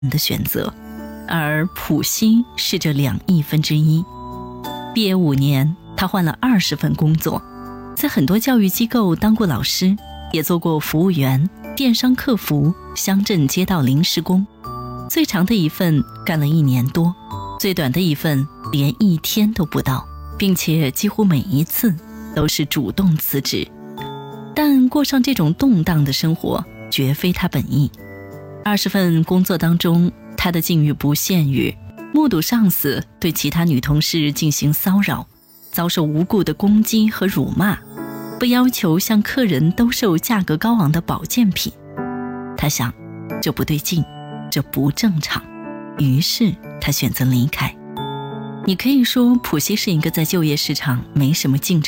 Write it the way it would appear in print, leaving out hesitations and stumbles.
的选择，而普希是这2亿分之一。毕业5年，他换了20份工作，在很多教育机构当过老师，也做过服务员、电商客服、乡镇街道临时工。最长的一份干了1年多，最短的一份连1天都不到，并且几乎每一次都是主动辞职。但过上这种动荡的生活绝非他本意。20份工作当中，他的境遇不限于目睹上司对其他女同事进行骚扰，遭受无故的攻击和辱骂，不要求向客人兜售价格高昂的保健品。他想，这不对劲，这不正常，于是他选择离开。你可以说普希是一个在就业市场没什么竞争